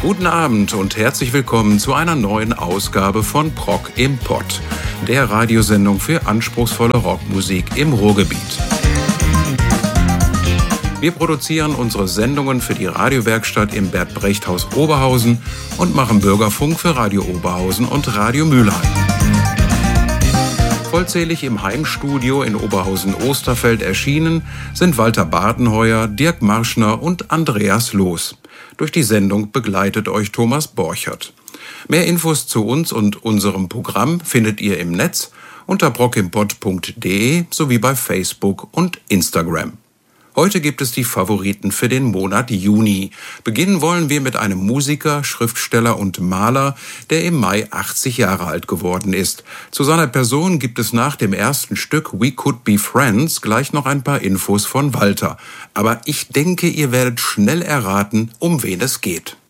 Guten Abend und herzlich willkommen zu einer neuen Ausgabe von Prog im Pott, der Radiosendung für anspruchsvolle Rockmusik im Ruhrgebiet. Wir produzieren unsere Sendungen für die Radiowerkstatt im Bert-Brecht-Haus Oberhausen und machen Bürgerfunk für Radio Oberhausen und Radio Mülheim. Vollzählig im Heimstudio in Oberhausen-Osterfeld erschienen sind Walter Badenheuer, Dirk Marschner und Andreas Loos. Durch die Sendung begleitet euch Thomas Borchert. Mehr Infos zu uns und unserem Programm findet ihr im Netz unter progimpott.de sowie bei Facebook und Instagram. Heute gibt es die Favoriten für den Monat Juni. Beginnen wollen wir mit einem Musiker, Schriftsteller und Maler, der im Mai 80 Jahre alt geworden ist. Zu seiner Person gibt es nach dem ersten Stück We Could Be Friends gleich noch ein paar Infos von Walter. Aber ich denke, ihr werdet schnell erraten, um wen es geht.